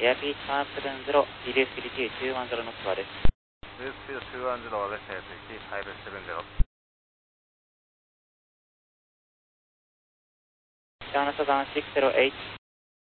エアピーチ170、リリースピリティ210のツアーです。 リリースピリティ210です。エアピーチ570。 ジャーナサザン608。